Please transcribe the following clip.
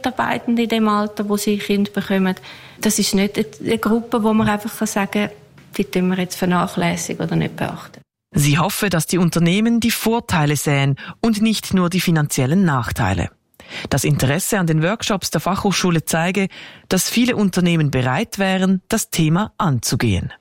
Mitarbeitende in dem Alter, wo sie Kinder bekommen. Das ist nicht eine Gruppe, wo man einfach sagen kann, die tun wir jetzt vernachlässigen oder nicht beachten. Sie hoffe, dass die Unternehmen die Vorteile sehen und nicht nur die finanziellen Nachteile. Das Interesse an den Workshops der Fachhochschule zeige, dass viele Unternehmen bereit wären, das Thema anzugehen.